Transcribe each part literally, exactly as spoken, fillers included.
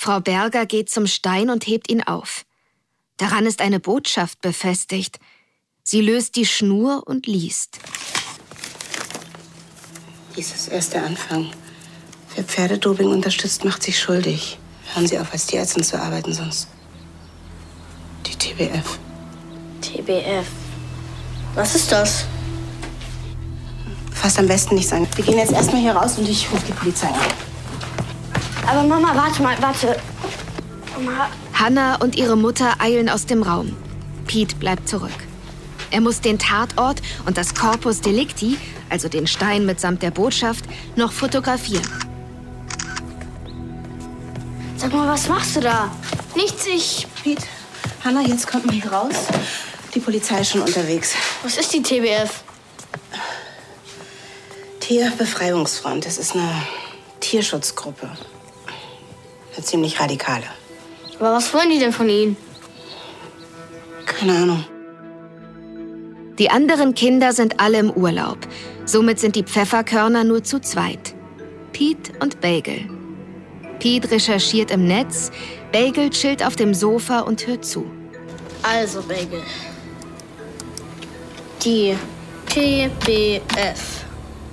Frau Berger geht zum Stein und hebt ihn auf. Daran ist eine Botschaft befestigt. Sie löst die Schnur und liest. Dies ist erst der Anfang. Wer Pferdedoping unterstützt, macht sich schuldig. Hören Sie auf, als Tierärztin zu arbeiten, sonst... Die T B F. T B F. Was ist das? Fast am besten nicht sagen. Wir gehen jetzt erstmal hier raus und ich rufe die Polizei an. Aber Mama, warte mal, warte. Mama. Hannah und ihre Mutter eilen aus dem Raum. Pete bleibt zurück. Er muss den Tatort und das Corpus Delicti, also den Stein mitsamt der Botschaft, noch fotografieren. Sag mal, was machst du da? Nichts, ich... Pete, Hannah, jetzt kommt mal hier raus. Die Polizei ist schon unterwegs. Was ist die T B F? Tierbefreiungsfront. Das ist eine Tierschutzgruppe. Eine ziemlich radikale. Aber was wollen die denn von Ihnen? Keine Ahnung. Die anderen Kinder sind alle im Urlaub. Somit sind die Pfefferkörner nur zu zweit. Pete und Bagel. Pete recherchiert im Netz, Bagel chillt auf dem Sofa und hört zu. Also, Bagel. Die T B F.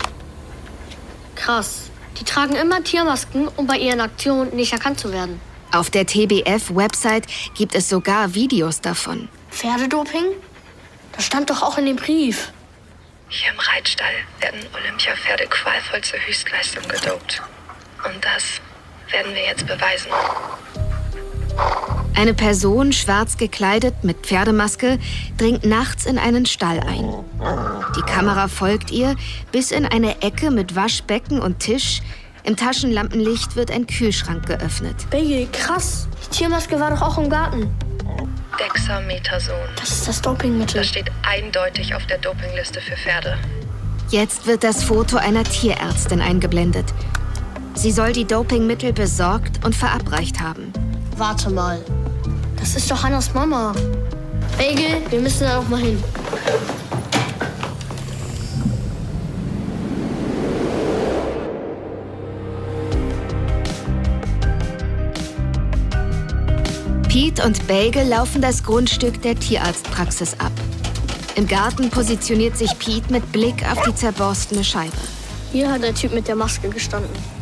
Krass. Die tragen immer Tiermasken, um bei ihren Aktionen nicht erkannt zu werden. Auf der T B F-Website gibt es sogar Videos davon. Pferdedoping? Das stand doch auch in dem Brief. Hier im Reitstall werden Olympiapferde qualvoll zur Höchstleistung gedopt. Und das werden wir jetzt beweisen. Eine Person, schwarz gekleidet, mit Pferdemaske, dringt nachts in einen Stall ein. Die Kamera folgt ihr bis in eine Ecke mit Waschbecken und Tisch. Im Taschenlampenlicht wird ein Kühlschrank geöffnet. Bagel, krass. Die Tiermaske war doch auch im Garten. Dexamethason. Das ist das Dopingmittel. Das steht eindeutig auf der Dopingliste für Pferde. Jetzt wird das Foto einer Tierärztin eingeblendet. Sie soll die Dopingmittel besorgt und verabreicht haben. Warte mal. Das ist doch Hannas Mama. Bagel, wir müssen da noch mal hin. Pete und Bagel laufen das Grundstück der Tierarztpraxis ab. Im Garten positioniert sich Pete mit Blick auf die zerborstene Scheibe. Hier hat der Typ mit der Maske gestanden.